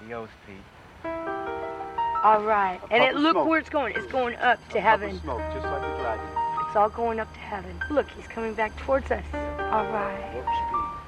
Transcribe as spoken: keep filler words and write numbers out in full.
Adios, Pete. All right. A And puff it, of look smoke. where it's going. It's going up to A puff heaven. of smoke, just like the dragon. It's all going up to heaven. Look, he's coming back towards us. All right. Whoops, Pete.